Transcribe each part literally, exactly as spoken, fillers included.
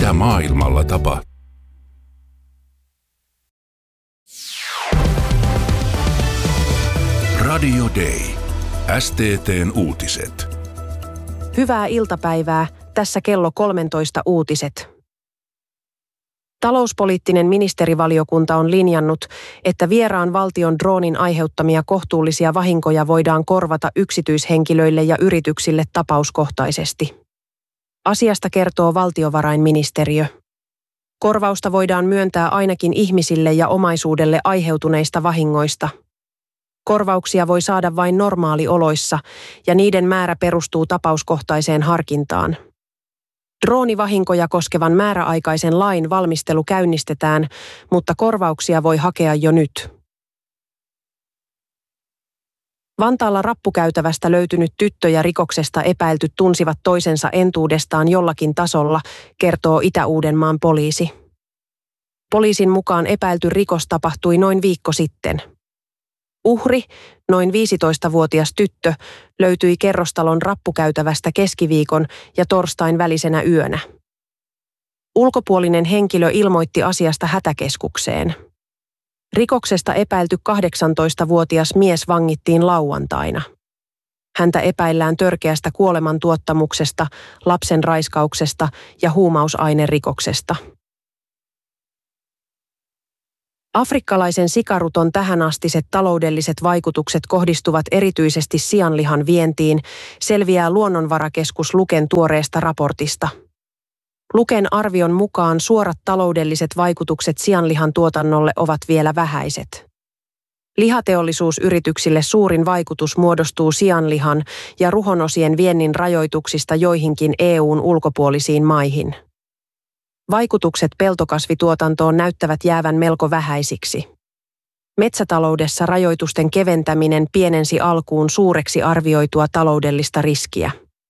mitä maailmalla tapahtuu. Radio Day. S T T:n uutiset. Hyvää iltapäivää. Tässä kello kolmetoista uutiset. Talouspoliittinen ministerivaliokunta on linjannut, että vieraan valtion droonin aiheuttamia kohtuullisia vahinkoja voidaan korvata yksityishenkilöille ja yrityksille tapauskohtaisesti. Asiasta kertoo valtiovarainministeriö. Korvausta voidaan myöntää ainakin ihmisille ja omaisuudelle aiheutuneista vahingoista. Korvauksia voi saada vain normaalioloissa ja niiden määrä perustuu tapauskohtaiseen harkintaan. Droonivahinkoja koskevan määräaikaisen lain valmistelu käynnistetään, mutta korvauksia voi hakea jo nyt. Vantaalla rappukäytävästä löytynyt tyttö ja rikoksesta epäilty tunsivat toisensa entuudestaan jollakin tasolla, kertoo Itä-Uudenmaan poliisi. Poliisin mukaan epäilty rikos tapahtui noin viikko sitten. Uhri, noin viisitoistavuotias tyttö, löytyi kerrostalon rappukäytävästä keskiviikon ja torstain välisenä yönä. Ulkopuolinen henkilö ilmoitti asiasta hätäkeskukseen. Rikoksesta epäilty kahdeksantoistavuotias mies vangittiin lauantaina. Häntä epäillään törkeästä kuolemantuottamuksesta, lapsen raiskauksesta ja huumausainerikoksesta. Afrikkalaisen sikaruton tähänastiset taloudelliset vaikutukset kohdistuvat erityisesti sianlihan vientiin, selviää Luonnonvarakeskus Luken tuoreesta raportista. Luken arvion mukaan suorat taloudelliset vaikutukset sianlihan tuotannolle ovat vielä vähäiset. Lihateollisuusyrityksille suurin vaikutus muodostuu sianlihan ja ruhonosien viennin rajoituksista joihinkin E U:n ulkopuolisiin maihin. Vaikutukset peltokasvituotantoon näyttävät jäävän melko vähäisiksi. Metsätaloudessa rajoitusten keventäminen pienensi alkuun suureksi arvioitua taloudellista riskiä.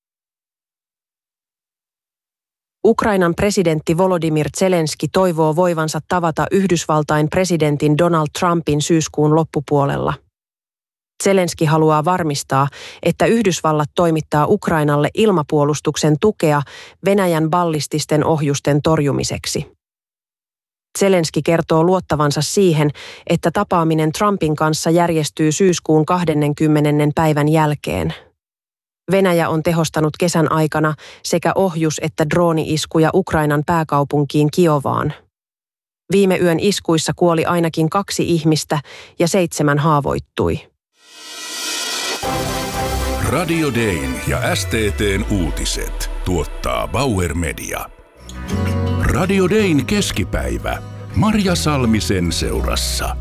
Ukrainan presidentti Volodymyr Zelenski toivoo voivansa tavata Yhdysvaltain presidentin Donald Trumpin syyskuun loppupuolella. Zelenski haluaa varmistaa, että Yhdysvallat toimittaa Ukrainalle ilmapuolustuksen tukea Venäjän ballististen ohjusten torjumiseksi. Zelenski kertoo luottavansa siihen, että tapaaminen Trumpin kanssa järjestyy syyskuun kahdeskymmenes päivän jälkeen. Venäjä on tehostanut kesän aikana sekä ohjus- että drooni-iskuja Ukrainan pääkaupunkiin Kiovaan. Viime yön iskuissa kuoli ainakin kaksi ihmistä ja seitsemän haavoittui. Radio Dayn ja S T T:n uutiset tuottaa Bauer Media. Radio Dayn keskipäivä Marja Salmisen seurassa.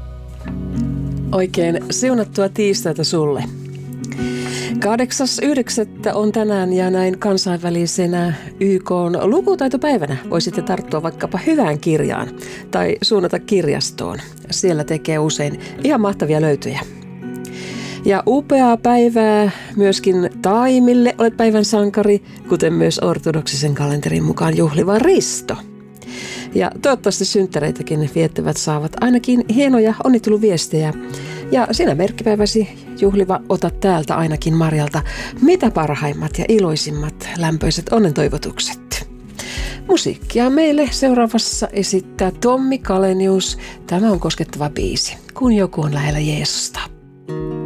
Oikein siunattua tiistaita sulle. kahdeksas yhdeksättä on tänään ja näin kansainvälisenä Y K:n lukutaitopäivänä voisitte tarttua vaikkapa hyvään kirjaan tai suunnata kirjastoon. Siellä tekee usein ihan mahtavia löytöjä. Ja upeaa päivää myöskin taimille, olet päivän sankari, kuten myös ortodoksisen kalenterin mukaan juhliva Risto. Ja toivottavasti synttäreitäkin viettävät saavat ainakin hienoja onnitteluviestejä. Ja sinä merkkipäiväsi juhliva, ota täältä ainakin Marjalta mitä parhaimmat ja iloisimmat lämpöiset onnentoivotukset. Musiikkia meille seuraavassa esittää Tommi Kalenius. Tämä on koskettava biisi, kun joku on lähellä Jeesusta.